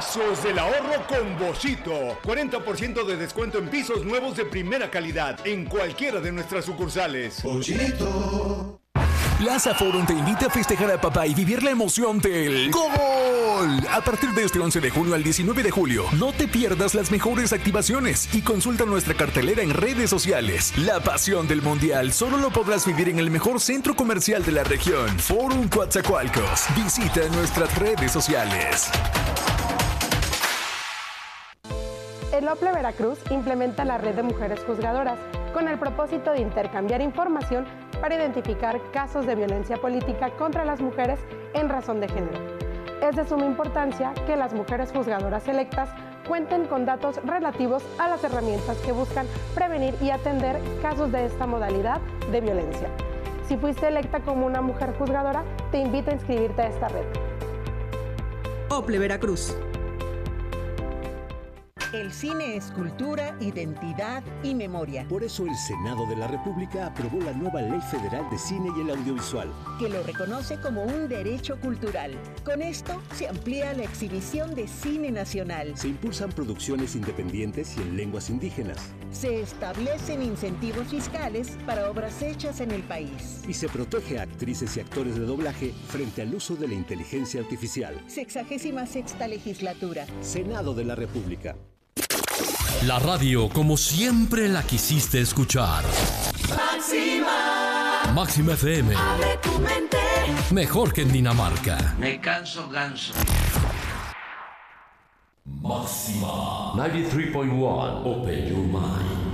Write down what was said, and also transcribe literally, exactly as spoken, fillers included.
Brazos del ahorro con Boschito. cuarenta por ciento de descuento en pisos nuevos de primera calidad en cualquiera de nuestras sucursales. Boschito. Plaza Forum te invita a festejar a papá y vivir la emoción del gol. A partir de este once de junio al diecinueve de julio, no te pierdas las mejores activaciones y consulta nuestra cartelera en redes sociales. La pasión del mundial solo lo podrás vivir en el mejor centro comercial de la región, Forum Coatzacoalcos. Visita nuestras redes sociales. El OPLE Veracruz implementa la red de mujeres juzgadoras con el propósito de intercambiar información para identificar casos de violencia política contra las mujeres en razón de género. Es de suma importancia que las mujeres juzgadoras electas cuenten con datos relativos a las herramientas que buscan prevenir y atender casos de esta modalidad de violencia. Si fuiste electa como una mujer juzgadora, te invito a inscribirte a esta red. OPLE Veracruz. El cine es cultura, identidad y memoria. Por eso el Senado de la República aprobó la nueva Ley Federal de Cine y el Audiovisual, que lo reconoce como un derecho cultural. Con esto se amplía la exhibición de cine nacional. Se impulsan producciones independientes y en lenguas indígenas. Se establecen incentivos fiscales para obras hechas en el país. Y se protege a actrices y actores de doblaje frente al uso de la inteligencia artificial. Sexagésima sexta legislatura. Senado de la República. La radio como siempre la quisiste escuchar. Máxima. Máxima F M. Abre tu mente. Mejor que en Dinamarca. Me canso ganso. Máxima. noventa y tres punto uno. Open your mind.